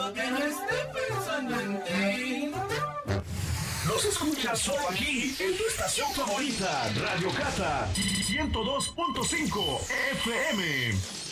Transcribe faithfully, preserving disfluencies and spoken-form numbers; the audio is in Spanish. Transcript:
Cuando que no esté pensando en ti. Nos escuchas solo aquí, en tu estación favorita, Radio Cata, ciento dos punto cinco F M.